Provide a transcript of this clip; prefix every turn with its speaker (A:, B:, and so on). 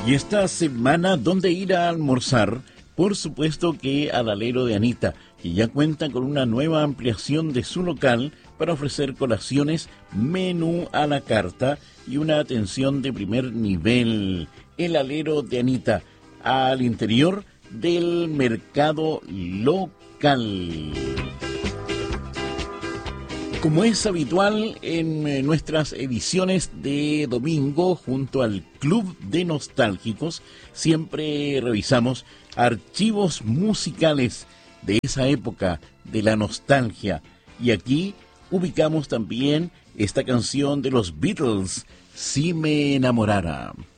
A: Y esta semana, ¿dónde ir a almorzar? Por supuesto que al Alero de Anita, que ya cuenta con una nueva ampliación de su local para ofrecer colaciones, menú a la carta y una atención de primer nivel. El Alero de Anita, al interior del mercado local. Como es habitual en nuestras ediciones de domingo, junto al Club de Nostálgicos, siempre revisamos archivos musicales de esa época, de la nostalgia. Y aquí ubicamos también esta canción de los Beatles, Si me enamorara.